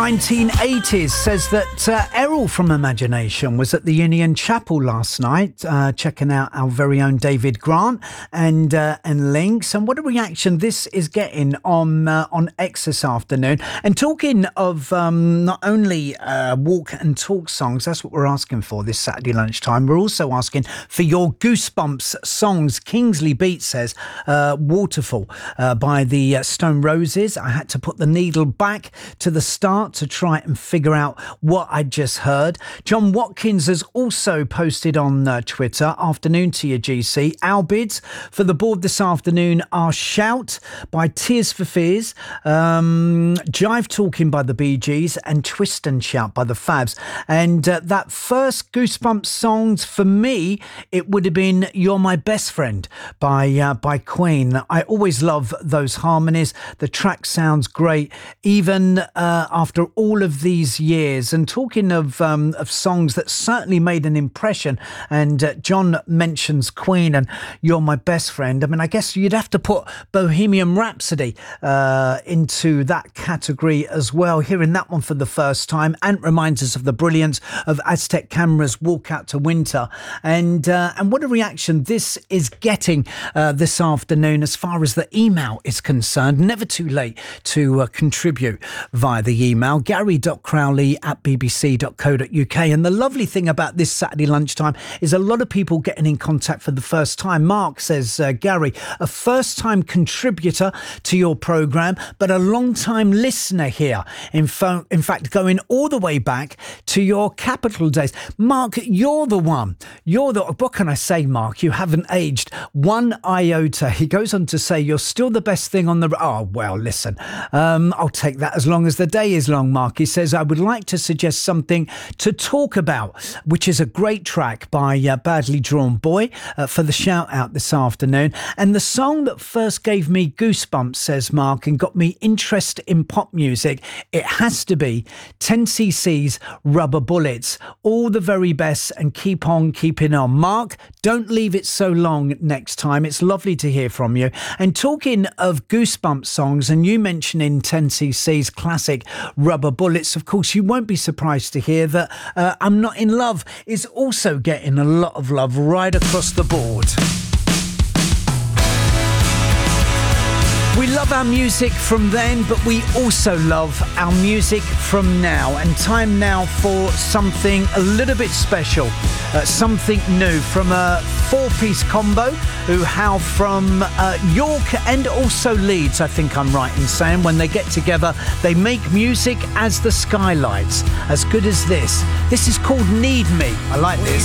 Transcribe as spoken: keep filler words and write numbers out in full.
nineteen eighties says that uh, Errol from Imagination was at the Union Chapel last night, uh, checking out our very own David Grant and uh, and Links. And what a reaction this is getting on uh, on X this afternoon. And talking of um, not only uh, walk and talk songs, that's what we're asking for this Saturday lunchtime. We're also asking for your Goosebumps songs. Kingsley Beat says uh, Waterfall uh, by the uh, Stone Roses. I had to put the needle back to the start to try and figure out what I just heard. John Watkins has also posted on uh, Twitter, afternoon to you, G C. Our bids for the board this afternoon are Shout by Tears for Fears, um, Jive Talking by the Bee Gees, and Twist and Shout by the Fabs. And uh, that first Goosebumps songs for me, it would have been You're My Best Friend by uh, by Queen. I always love those harmonies. The track sounds great, even uh, after all of these years. And talking of um, of songs that certainly made an impression, and uh, John mentions Queen and You're My Best Friend. I mean, I guess you'd have to put Bohemian Rhapsody uh, into that category as well. Hearing that one for the first time, and reminds us of the brilliance of Aztec Camera's Walk Out to Winter. And uh, and what a reaction this is getting uh, this afternoon as far as the email is concerned. Never too late to uh, contribute via the email, gary.crowley at bbc.co.uk. And the lovely thing about this Saturday lunchtime is a lot of people getting in contact for the first time. Mark says, uh, Gary, a first-time contributor to your programme, but a long-time listener here. In, fo- in fact, going all the way back to your Capital days. Mark, you're the one. You're the... What can I say, Mark? You haven't aged one iota. He goes on to say, you're still the best thing on the... Oh, well, listen. Um, I'll take that as long as the day is long, Mark. He says, I would like to suggest something to talk about, which is a great track by uh, Badly Drawn Boy uh, for the shout out this afternoon. And the song that first gave me goosebumps, says Mark, and got me interested in pop music, it has to be ten C C's Rubber Bullets. All the very best and keep on keeping on. Mark, don't leave it so long next time. It's lovely to hear from you. And talking of Goosebumps songs, and you mentioning ten C C's classic Rubber Bullets, of course, you won't be surprised to hear that uh, I'm Not in Love is also getting a lot of love right across the board. We love our music from then, but we also love our music from now. And time now for something a little bit special, uh, something new from a four-piece combo who hail from uh, York and also Leeds, I think I'm right in saying. When they get together, they make music as the Skylights. As good as this. This is called Need Me. I like this.